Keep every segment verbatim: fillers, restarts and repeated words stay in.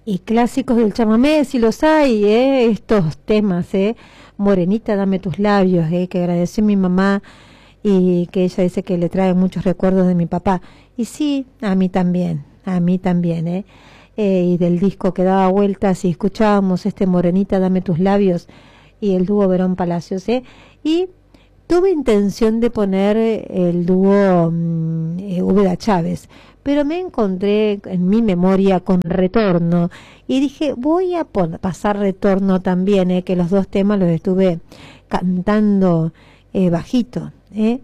y clásicos del chamamé, si los hay, ¿eh? Estos temas, ¿eh? Morenita, dame tus labios, ¿eh? Que agradeció mi mamá y que ella dice que le trae muchos recuerdos de mi papá. Y sí, a mí también, a mí también, ¿eh? Eh, y del disco que daba vueltas y escuchábamos este Morenita, dame tus labios y el dúo Verón Palacios, ¿eh? Y tuve intención de poner el dúo um, eh, Úbeda Chávez, pero me encontré en mi memoria con Retorno y dije, voy a pasar Retorno también, eh, que los dos temas los estuve cantando eh, bajito, ¿eh?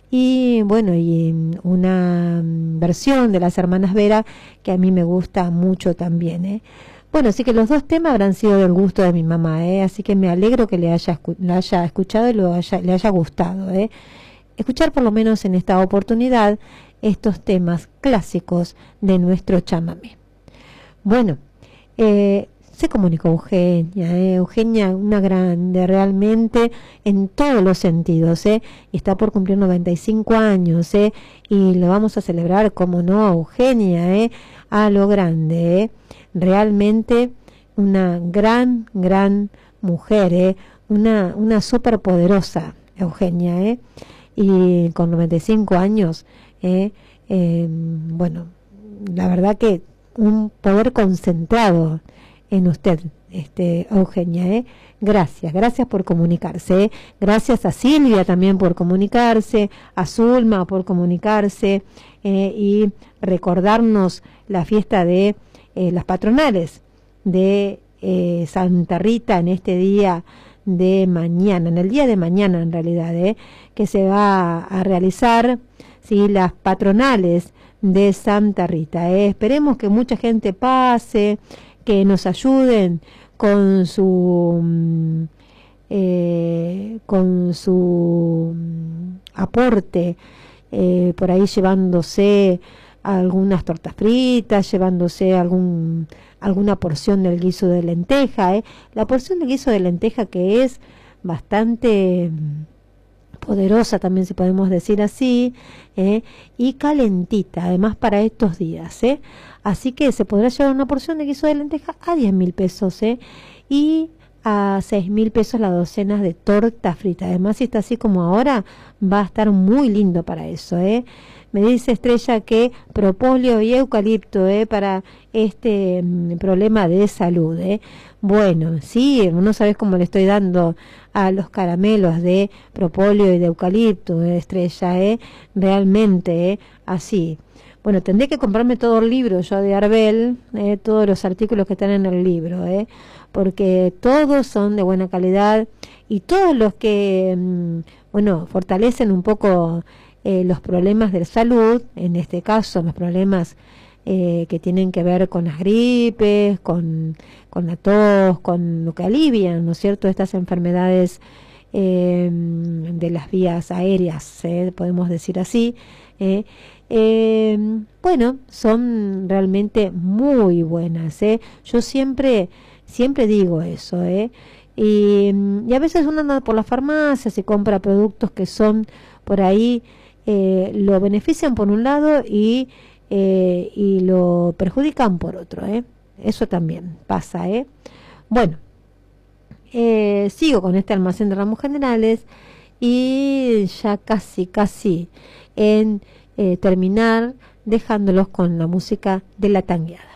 Y bueno, y una versión de las hermanas Vera que a mí me gusta mucho también, ¿eh? Bueno, así que los dos temas habrán sido del gusto de mi mamá, ¿eh? Así que me alegro que le haya, lo haya escuchado y lo haya, le haya gustado, ¿eh? Escuchar por lo menos en esta oportunidad estos temas clásicos de nuestro chamamé. Bueno, eh, se comunicó Eugenia, ¿eh? Eugenia, una grande realmente en todos los sentidos, ¿eh? Y está por cumplir noventa y cinco años, ¿eh? Y lo vamos a celebrar, como no, Eugenia, ¿eh? A lo grande, ¿eh? Realmente una gran, gran mujer, ¿eh? Una, una superpoderosa Eugenia, ¿eh? Y con noventa y cinco años, ¿eh? Eh, bueno, la verdad que un poder concentrado en usted, este, Eugenia, ¿eh? Gracias, gracias por comunicarse, ¿eh? Gracias a Silvia también por comunicarse, a Zulma por comunicarse, eh, y recordarnos la fiesta de eh, las patronales de eh, Santa Rita en este día de mañana, en el día de mañana en realidad, ¿eh? Que se va a realizar, ¿sí? Las patronales de Santa Rita, ¿eh? Esperemos que mucha gente pase, que nos ayuden con su eh, con su aporte, eh, por ahí llevándose algunas tortas fritas, llevándose algún alguna porción del guiso de lenteja, ¿eh? La porción del guiso de lenteja que es bastante poderosa también, si podemos decir así, ¿eh? Y calentita, además para estos días, ¿eh? Así que se podrá llevar una porción de guiso de lenteja a diez mil pesos, ¿eh? Y a seis mil pesos la docena de torta frita. Además, si está así como ahora, va a estar muy lindo para eso, ¿eh? Me dice Estrella que propóleo y eucalipto, ¿eh? Para este mm, problema de salud, ¿eh? Bueno, sí, no sabes cómo le estoy dando a los caramelos de propóleo y de eucalipto, ¿eh, Estrella, ¿eh? Realmente, ¿eh? Así. Bueno, tendré que comprarme todo el libro yo de Arbel, ¿eh? Todos los artículos que están en el libro, ¿eh? Porque todos son de buena calidad y todos los que, mm, bueno, fortalecen un poco eh, los problemas de salud, en este caso los problemas eh, que tienen que ver con las gripes, con, con la tos, con lo que alivian, ¿no es cierto?, estas enfermedades eh, de las vías aéreas, ¿eh? Podemos decir así, ¿eh? Eh, bueno, son realmente muy buenas, ¿eh? Yo siempre, siempre digo eso, ¿eh? Y, y a veces uno anda por las farmacias y compra productos que son por ahí, eh, lo benefician por un lado y, eh, y lo perjudican por otro, ¿eh? Eso también pasa, ¿eh? Bueno, eh, sigo con este almacén de ramos generales y ya casi, casi en Eh, terminar dejándolos con la música de la tangueada.